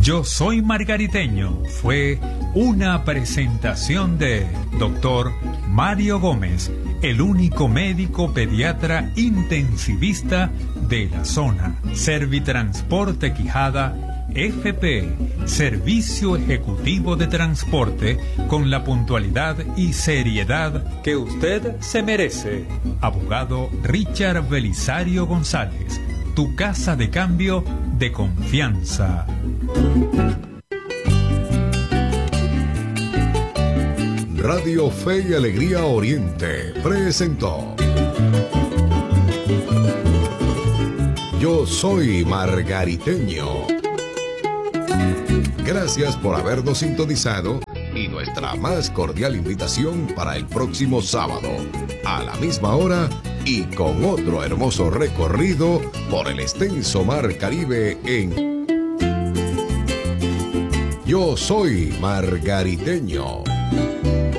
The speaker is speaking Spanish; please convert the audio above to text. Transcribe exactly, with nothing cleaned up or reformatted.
Yo soy margariteño fue una presentación de doctor Mario Gómez, el único médico pediatra intensivista de la zona. Servitransporte Quijada F P, Servicio Ejecutivo de Transporte, con la puntualidad y seriedad que usted se merece. Abogado Richard Belisario González, tu casa de cambio de confianza. Radio Fe y Alegría Oriente presentó Yo soy margariteño. Gracias por habernos sintonizado y nuestra más cordial invitación para el próximo sábado, a la misma hora y con otro hermoso recorrido por el extenso mar Caribe en Yo soy margariteño.